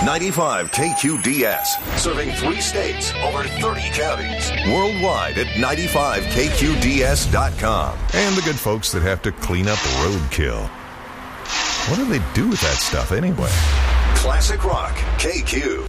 95 KQDS, serving 3 states, over 30 counties. Worldwide at 95KQDS.com. And the good folks that have to clean up roadkill. What do they do with that stuff anyway? Classic Rock, KQ.